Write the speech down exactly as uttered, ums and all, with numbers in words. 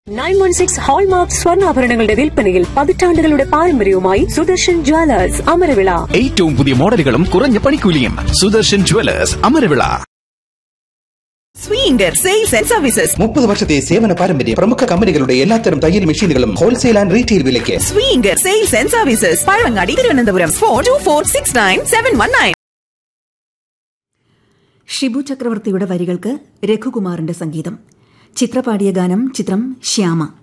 Nine one six hallmark സ്വർണ്ണാഭരണങ്ങളുടെ വിൽപ്പനയിൽ പതിറ്റാണ്ടുകളുടെ പാരമ്പര്യവുമായി സുദർശൻ ജ്വല്ലേഴ്സ് അമരവിള. ഏറ്റവും പുതിയ മോഡലുകളും കുറഞ്ഞ പണിക്കൂലിയും. Sudarshan Jewellers Amaravila. സ്വീങ്കർ sales and services. മുപ്പത് വർഷത്തെ സേവന പാരമ്പര്യം. പ്രമുഖ കമ്പനികളുടെ എല്ലാത്തരം തയ്യൽ മെഷീനുകളും ഹോൾസെയിൽ ആൻഡ് റീറ്റെയിൽ വിലയ്ക്ക്. സ്വീങ്കർ sales and services, Pazhavangadi, Thiruvananthapuram. Four to four six nine seven one nine. Shibu ചക്രവർത്തിയുടെ വരികൾക്ക് രഘുകുമാറിന്റെ സംഗീതം. ചിത്രപാടിയ ഗാനം ചിത്രം ശ്യാമ.